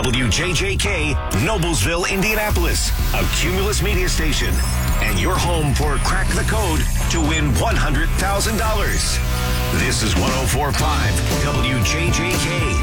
WJJK, Noblesville, Indianapolis, a Cumulus media station, and your home for Crack the Code to win $100,000. This is 104.5 WJJK.